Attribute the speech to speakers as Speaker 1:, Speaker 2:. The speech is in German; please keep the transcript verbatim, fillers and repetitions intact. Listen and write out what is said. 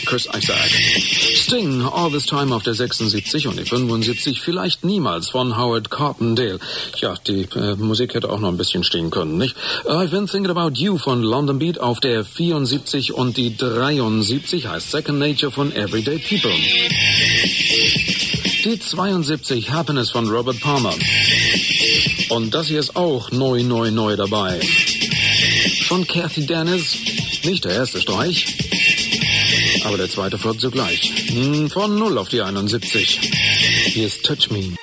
Speaker 1: Chris Isaak. Sting, All This Time auf der sechsundsiebzig und die fünfundsiebzig, Vielleicht Niemals von Howard Carpendale. Ja, die äh, Musik hätte auch noch ein bisschen stehen können, nicht? I've Been Thinking About You von London Beat auf der vierundsiebzig und die dreiundsiebzig heißt Second Nature von Everyday People. Die zweiundsiebzig, Happiness von Robert Palmer. Und das hier ist auch neu, neu, neu dabei. Von Kathy Dennis, nicht der erste Streich, aber der zweite folgt sogleich. Von null auf die einundsiebzig. Hier ist Touch Me.